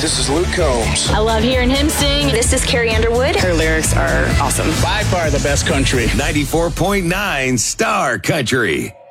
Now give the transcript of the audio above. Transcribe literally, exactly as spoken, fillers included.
This is Luke Combs. I love hearing him sing. This is Carrie Underwood. Her lyrics are awesome. By far the best country. ninety-four point nine Star Country.